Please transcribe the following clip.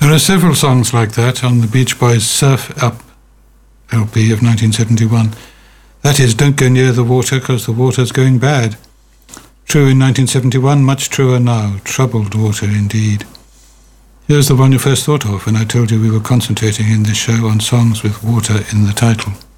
There are several songs like that on the Beach Boys' Surf Up LP of 1971. That is, don't go near the water because the water's going bad. True in 1971, much truer now. Troubled water indeed. Here's the one you first thought of when I told you we were concentrating in this show on songs with water in the title.